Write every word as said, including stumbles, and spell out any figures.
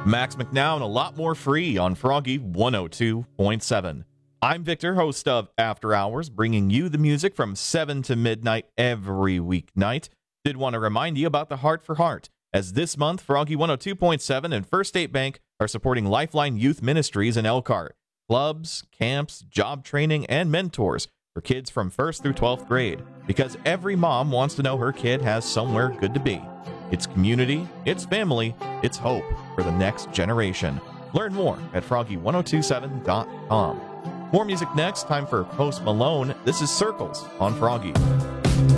Max McNown, a lot more free on Froggy one oh two point seven. I'm Victor, host of After Hours, bringing you the music from seven to midnight every weeknight. Did want to remind you about the Heart for Heart, as this month Froggy one oh two point seven and First State Bank are supporting Lifeline Youth Ministries in Elkhart. Clubs, camps, job training, and mentors for kids from first through twelfth grade, because every mom wants to know her kid has somewhere good to be. It's community, it's family, it's hope for the next generation. Learn more at froggy one oh two seven dot com. More music next. Time for Post Malone. This is Circles on Froggy.